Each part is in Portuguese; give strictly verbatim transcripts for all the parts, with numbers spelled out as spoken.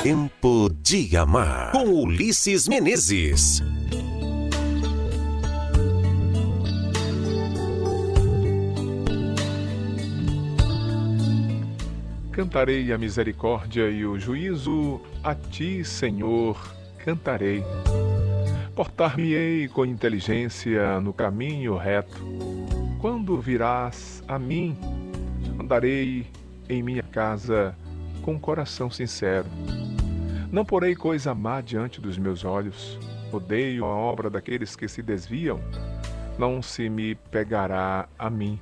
Tempo de Amar, com Ulisses Menezes. Cantarei a misericórdia e o juízo, a ti, Senhor, cantarei. Portar-me-ei com inteligência no caminho reto. Quando virás a mim, andarei em minha casa com coração sincero. Não porei coisa má diante dos meus olhos. Odeio a obra daqueles que se desviam. Não se me pegará a mim.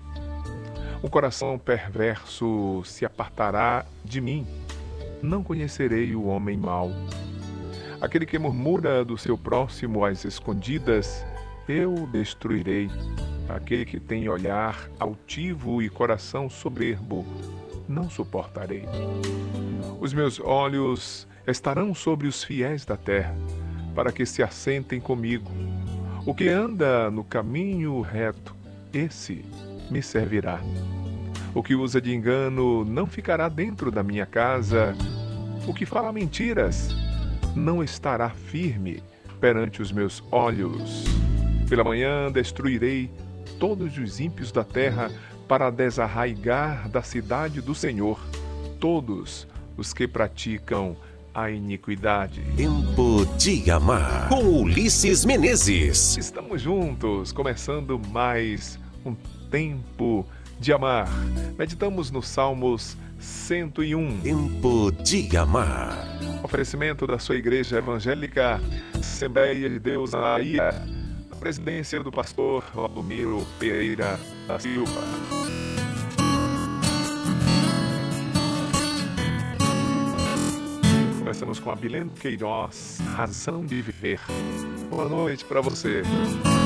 O coração perverso se apartará de mim. Não conhecerei o homem mau. Aquele que murmura do seu próximo às escondidas, eu destruirei. Aquele que tem olhar altivo e coração soberbo, não suportarei. Os meus olhos estarão sobre os fiéis da terra, para que se assentem comigo. O que anda no caminho reto, esse me servirá. O que usa de engano não ficará dentro da minha casa. O que fala mentiras não estará firme perante os meus olhos. Pela manhã destruirei todos os ímpios da terra para desarraigar da cidade do Senhor todos os que praticam a iniquidade. Tempo de Amar, com Ulisses Menezes. Estamos juntos, começando mais um Tempo de Amar. Meditamos nos Salmos cento e um. Tempo de Amar. Oferecimento da sua Igreja Evangélica Assembleia de Deus na Bahia, na presidência do pastor Valdomiro Pereira da Silva. Começamos com a Bilene Queiroz, Razão de Viver. Boa noite para você.